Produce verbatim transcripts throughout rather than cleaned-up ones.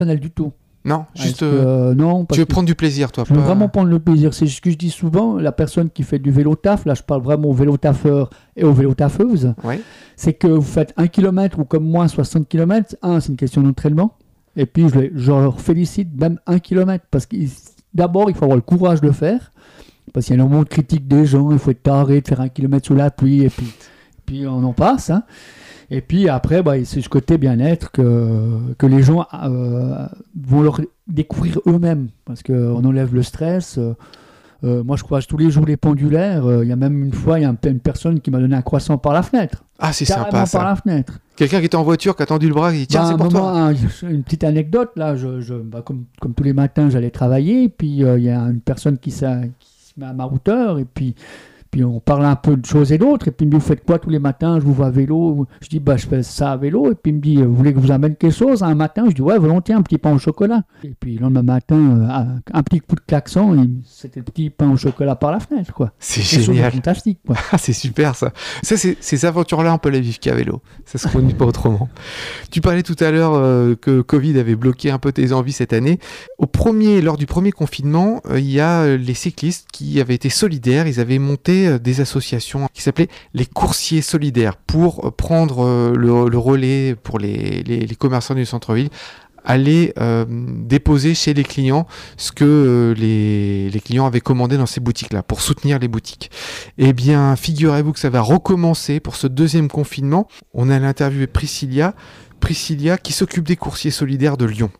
du tout. Non, juste. Que, euh, non, parce tu veux que prendre du plaisir, toi. Je veux pas... vraiment prendre le plaisir. C'est ce que je dis souvent. La personne qui fait du vélo taf, là, je parle vraiment au vélo taffeur et aux vélo taffeuses. Ouais. C'est que vous faites un kilomètre ou comme moi soixante kilomètres. Un, c'est une question d'entraînement. Et puis, je, les, je leur félicite même un kilomètre parce que d'abord, il faut avoir le courage de le faire. Parce qu'il y a énormément de critiques des gens. Il faut être taré de faire un kilomètre sous la pluie. Et puis, puis on en passe. Hein. Et puis après, bah, c'est ce côté bien-être que, que les gens euh, vont leur découvrir eux-mêmes. Parce qu'on enlève le stress. Euh, euh, moi, je croise tous les jours les pendulaires. Il euh, y a même une fois, il y a une personne qui m'a donné un croissant par la fenêtre. Ah, c'est Carrément sympa ça. par la fenêtre. Quelqu'un qui était en voiture, qui a tendu le bras, qui dit tiens, bah, c'est pour moment, toi. Un, une petite anecdote, là, je, je, bah, comme, comme tous les matins, j'allais travailler. Et puis, il euh, y a une personne qui, qui se met à ma hauteur. Et puis... Puis on parle un peu de choses et d'autres. Et puis il me dit, vous faites quoi tous les matins? Je vous vois à vélo. Je dis, bah, je fais ça à vélo. Et puis il me dit, vous voulez que je vous amène quelque chose un matin? Je dis, ouais, volontiers, un petit pain au chocolat. Et puis le lendemain matin, euh, un petit coup de klaxon, et c'était le petit pain au chocolat par la fenêtre, quoi. C'est génial. C'est fantastique, quoi. Ah, c'est super ça. Ça, c'est, ces aventures-là, on peut les vivre qu'à vélo. Ça se conduit pas autrement. Tu parlais tout à l'heure euh, que Covid avait bloqué un peu tes envies cette année. Au premier, lors du premier confinement, euh, il y a les cyclistes qui avaient été solidaires. Ils avaient monté des associations qui s'appelaient les coursiers solidaires pour prendre le, le relais pour les, les, les commerçants du centre-ville, aller euh, déposer chez les clients ce que euh, les, les clients avaient commandé dans ces boutiques-là, pour soutenir les boutiques. Eh bien, figurez-vous que ça va recommencer pour ce deuxième confinement. On a l'interviewé Priscilla, Priscilla qui s'occupe des coursiers solidaires de Lyon.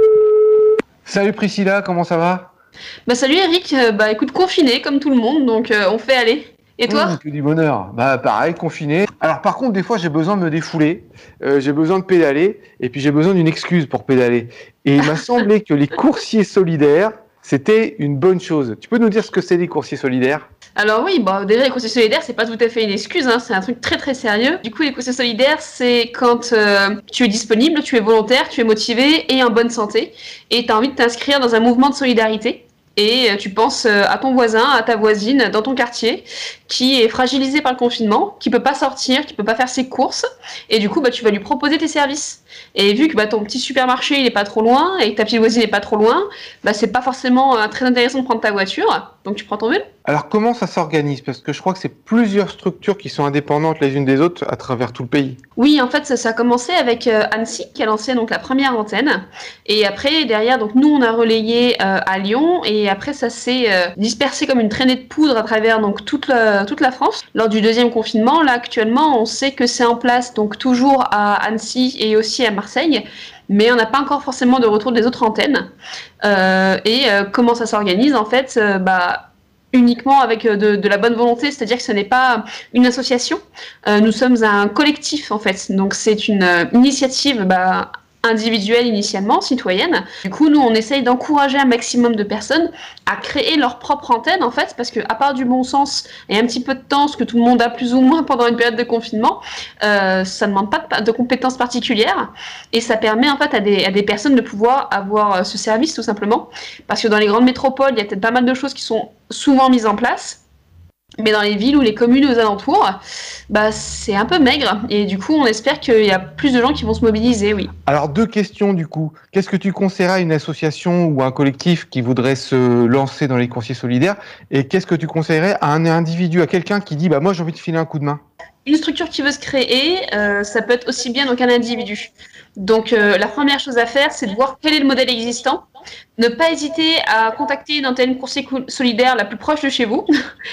Salut Priscilla, comment ça va? Bah salut Eric, euh, bah écoute, confiné comme tout le monde, donc euh, on fait aller. Et toi? Mmh, que du bonheur. Bah pareil, confiné. Alors par contre, des fois, j'ai besoin de me défouler, euh, j'ai besoin de pédaler, et puis j'ai besoin d'une excuse pour pédaler. Et il m'a semblé que les coursiers solidaires, c'était une bonne chose. Tu peux nous dire ce que c'est les coursiers solidaires? Alors oui, bah déjà les coursiers solidaires, c'est pas tout à fait une excuse, hein, c'est un truc très très sérieux. Du coup, les coursiers solidaires, c'est quand euh, tu es disponible, tu es volontaire, tu es motivé et en bonne santé, et tu as envie de t'inscrire dans un mouvement de solidarité. Et tu penses à ton voisin, à ta voisine dans ton quartier qui est fragilisé par le confinement, qui peut pas sortir, qui peut pas faire ses courses, et du coup bah tu vas lui proposer tes services. Et vu que bah, ton petit supermarché il est pas trop loin et que ta petite voisine est pas trop loin, bah c'est pas forcément euh, très intéressant de prendre ta voiture, donc tu prends ton vélo. Alors comment ça s'organise? Parce que je crois que c'est plusieurs structures qui sont indépendantes les unes des autres à travers tout le pays. Oui, en fait ça, ça a commencé avec euh, Annecy qui a lancé donc la première antenne, et après derrière donc nous on a relayé euh, à Lyon, et après ça s'est euh, dispersé comme une traînée de poudre à travers donc toute la, toute la France. Lors du deuxième confinement, là actuellement on sait que c'est en place donc toujours à Annecy et aussi à Marseille, mais on n'a pas encore forcément de retour des autres antennes. Euh, et euh, comment ça s'organise en fait euh, bah, uniquement avec de, de la bonne volonté, c'est-à-dire que ce n'est pas une association, euh, nous sommes un collectif en fait, donc c'est une euh, initiative bah, individuelle initialement, citoyenne. Du coup, nous, on essaye d'encourager un maximum de personnes à créer leur propre antenne, en fait, parce que à part du bon sens et un petit peu de temps, ce que tout le monde a plus ou moins pendant une période de confinement, euh, ça ne demande pas de, de compétences particulières, et ça permet en fait à des, à des personnes de pouvoir avoir ce service, tout simplement, parce que dans les grandes métropoles, il y a peut-être pas mal de choses qui sont souvent mises en place, mais dans les villes ou les communes aux alentours, bah, c'est un peu maigre. Et du coup, on espère qu'il y a plus de gens qui vont se mobiliser, oui. Alors, deux questions du coup. Qu'est-ce que tu conseillerais à une association ou à un collectif qui voudrait se lancer dans les coursiers solidaires? Et qu'est-ce que tu conseillerais à un individu, à quelqu'un qui dit bah, « moi, j'ai envie de filer un coup de main ». Une structure qui veut se créer, euh, ça peut être aussi bien donc un individu. Donc euh, la première chose à faire, c'est de voir quel est le modèle existant. Ne pas hésiter à contacter une antenne coursier solidaire la plus proche de chez vous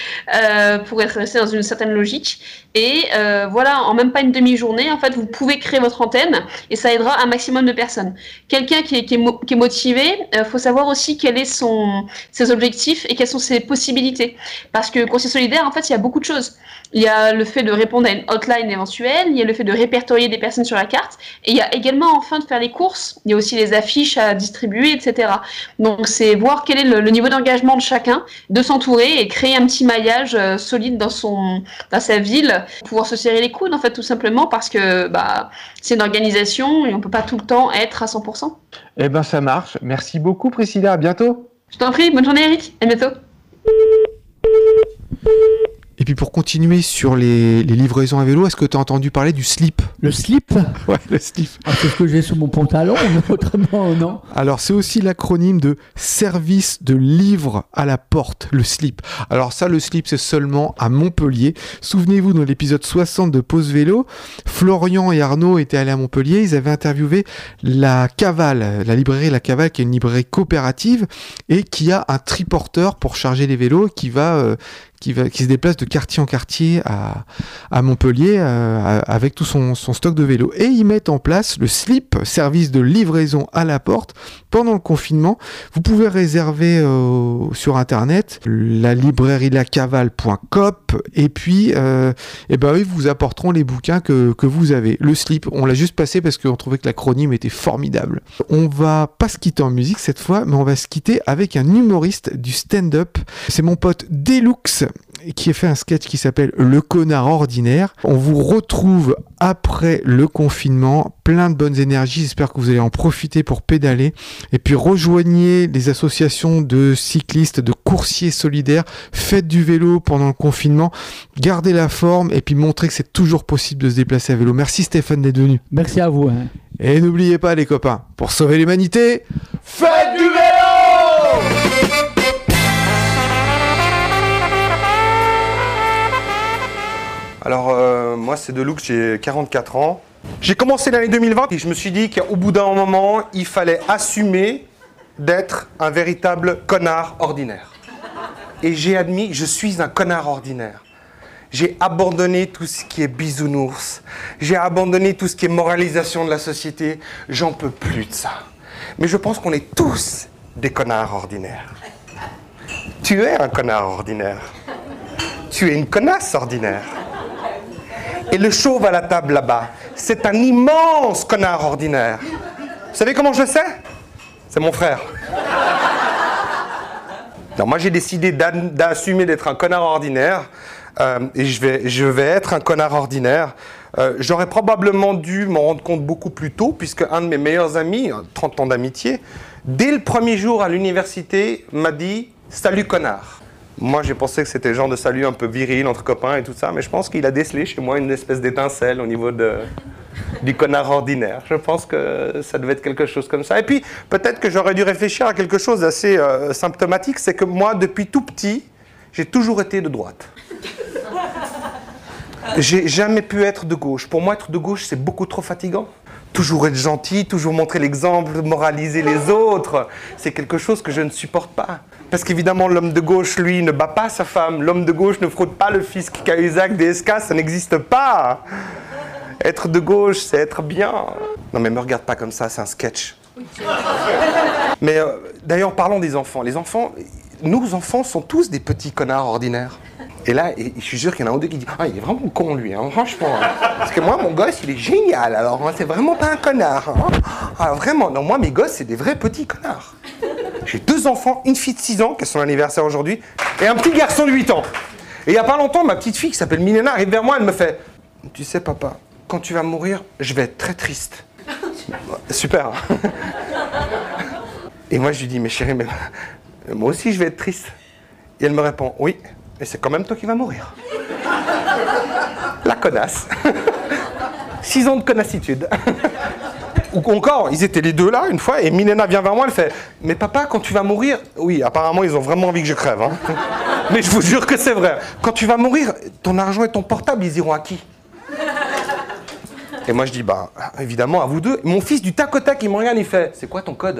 euh, pour être resté dans une certaine logique. Et euh, voilà, en même pas une demi-journée, en fait, vous pouvez créer votre antenne et ça aidera un maximum de personnes. Quelqu'un qui est, qui est, mo- qui est motivé, il euh, faut savoir aussi quels sont ses objectifs et quelles sont ses possibilités. Parce que coursier solidaire, en fait, il y a beaucoup de choses. Il y a le fait de répondre à une hotline éventuelle, il y a le fait de répertorier des personnes sur la carte, et il y a également enfin de faire les courses, il y a aussi les affiches à distribuer, et cetera. Donc c'est voir quel est le, le niveau d'engagement de chacun, de s'entourer et créer un petit maillage euh, solide dans, son, dans sa ville, pouvoir se serrer les coudes en fait tout simplement parce que bah, c'est une organisation et on ne peut pas tout le temps être à cent pour cent. Eh ben ça marche, merci beaucoup Priscilla, à bientôt. Je t'en prie, bonne journée Eric, à bientôt. Et puis pour continuer sur les, les livraisons à vélo, est-ce que tu as entendu parler du slip? Le slip? Ouais, le slip. Ah, c'est ce que j'ai sous mon pantalon, mais autrement, non. Alors, c'est aussi l'acronyme de service de livre à la porte, le slip. Alors ça, le slip, c'est seulement à Montpellier. Souvenez-vous, dans l'épisode soixante de Pause Vélo, Florian et Arnaud étaient allés à Montpellier. Ils avaient interviewé la Cavale, la librairie La Cavale, qui est une librairie coopérative et qui a un triporteur pour charger les vélos qui va... Euh, Qui, va, qui se déplace de quartier en quartier à, à Montpellier euh, avec tout son, son stock de vélos. Et ils mettent en place le slip, service de livraison à la porte, pendant le confinement. Vous pouvez réserver euh, sur Internet la librairie lacavale point coop et puis euh, et ben, ils vous apporteront les bouquins que, que vous avez. Le slip, on l'a juste passé parce qu'on trouvait que l'acronyme était formidable. On va pas se quitter en musique cette fois, mais on va se quitter avec un humoriste du stand-up. C'est mon pote Deluxe qui a fait un sketch qui s'appelle Le Connard Ordinaire. On vous retrouve après le confinement, plein de bonnes énergies, j'espère que vous allez en profiter pour pédaler, et puis rejoignez les associations de cyclistes, de coursiers solidaires, faites du vélo pendant le confinement, gardez la forme, et puis montrez que c'est toujours possible de se déplacer à vélo. Merci Stéphane d'être venu. Merci à vous. Hein. Et n'oubliez pas les copains, pour sauver l'humanité, faites du vélo! Alors, euh, moi, c'est Deluxe, j'ai quarante-quatre ans. J'ai commencé l'année deux mille vingt et je me suis dit qu'au bout d'un moment, il fallait assumer d'être un véritable connard ordinaire. Et j'ai admis, je suis un connard ordinaire. J'ai abandonné tout ce qui est bisounours. J'ai abandonné tout ce qui est moralisation de la société. J'en peux plus de ça. Mais je pense qu'on est tous des connards ordinaires. Tu es un connard ordinaire. Tu es une connasse ordinaire. Et le chauve à la table là-bas, c'est un immense connard ordinaire. Vous savez comment je sais? C'est mon frère. Non, moi j'ai décidé d'assumer d'être un connard ordinaire euh, et je vais, je vais être un connard ordinaire. Euh, J'aurais probablement dû m'en rendre compte beaucoup plus tôt, puisque un de mes meilleurs amis, trente ans d'amitié, dès le premier jour à l'université, m'a dit « Salut connard ». Moi, j'ai pensé que c'était le genre de salut un peu viril entre copains et tout ça, mais je pense qu'il a décelé chez moi une espèce d'étincelle au niveau de, du connard ordinaire. Je pense que ça devait être quelque chose comme ça. Et puis, peut-être que j'aurais dû réfléchir à quelque chose d'assez euh, symptomatique, c'est que moi, depuis tout petit, j'ai toujours été de droite. J'ai jamais pu être de gauche. Pour moi, être de gauche, c'est beaucoup trop fatigant. Toujours être gentil, toujours montrer l'exemple, moraliser les autres, c'est quelque chose que je ne supporte pas. Parce qu'évidemment, l'homme de gauche, lui, ne bat pas sa femme. L'homme de gauche ne fraude pas le fisc Cahuzac, D S K, ça n'existe pas. Être de gauche, c'est être bien. Non mais me regarde pas comme ça, c'est un sketch. Mais euh, d'ailleurs, parlons des enfants. Les enfants, nos enfants sont tous des petits connards ordinaires. Et là, et, je suis sûr qu'il y en a un ou deux qui disent « Ah, il est vraiment con, lui, hein, franchement. Hein. Parce que moi, mon gosse, il est génial, alors hein, c'est vraiment pas un connard. Hein. Ah, vraiment, non, moi, mes gosses, c'est des vrais petits connards. J'ai deux enfants, une fille de six ans, qui a son anniversaire aujourd'hui, et un petit garçon de huit ans. Et il n'y a pas longtemps, ma petite fille, qui s'appelle Milena, arrive vers moi, elle me fait « Tu sais, papa, quand tu vas mourir, je vais être très triste. » Super, hein. Et moi, je lui dis « Mais chérie, mais moi aussi, je vais être triste. » Et elle me répond « Oui. » Et c'est quand même toi qui vas mourir. La connasse. Six ans de connassitude. Ou encore, ils étaient les deux là, une fois, et Milena vient vers moi, elle fait « Mais papa, quand tu vas mourir... » Oui, apparemment, ils ont vraiment envie que je crève. Hein. Mais je vous jure que c'est vrai. Quand tu vas mourir, ton argent et ton portable, ils iront à qui? Et moi, je dis « Bah, évidemment, à vous deux. » Mon fils, du tac au tac, il me regarde, il fait « C'est quoi ton code ?»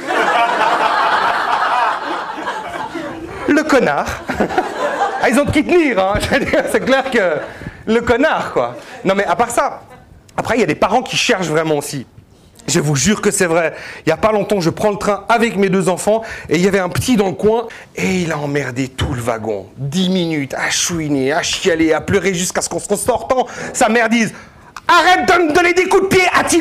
Le connard. Ah, ils ont de qui tenir, hein. C'est clair que le connard, quoi. Non, mais à part ça, après, il y a des parents qui cherchent vraiment aussi. Je vous jure que c'est vrai. Il n'y a pas longtemps, je prends le train avec mes deux enfants et il y avait un petit dans le coin et il a emmerdé tout le wagon. Dix minutes à chouiner, à chialer, à pleurer jusqu'à ce qu'on se sortant. Sa mère dise « Arrête de me donner des coups de pied, Attila !»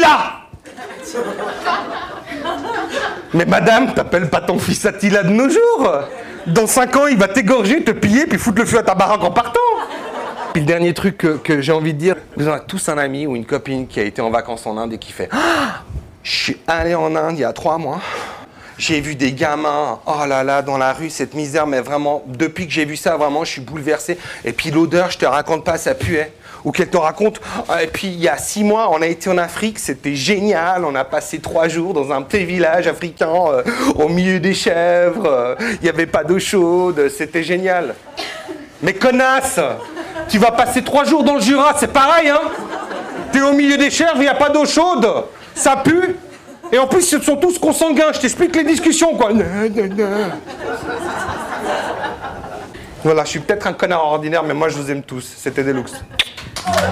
Mais madame, t'appelles pas ton fils Attila de nos jours? Dans cinq ans, il va t'égorger, te piller, puis foutre le feu à ta baraque en partant. Puis le dernier truc que, que j'ai envie de dire, nous avons tous un ami ou une copine qui a été en vacances en Inde et qui fait ah, « Je suis allé en Inde il y a trois mois. J'ai vu des gamins, oh là là, dans la rue, cette misère, mais vraiment, depuis que j'ai vu ça, vraiment, je suis bouleversé. Et puis l'odeur, je te raconte pas, ça puait. Ou qu'elle te raconte, et puis il y a six mois, on a été en Afrique, c'était génial, on a passé trois jours dans un petit village africain, euh, au milieu des chèvres, euh, il n'y avait pas d'eau chaude, c'était génial. Mais connasse, tu vas passer trois jours dans le Jura, c'est pareil, hein? T'es au milieu des chèvres, il n'y a pas d'eau chaude, ça pue. Et en plus, ils sont tous consanguins. Je t'explique les discussions, quoi. Voilà, je suis peut-être un connard ordinaire, mais moi, je vous aime tous. C'était Deluxe.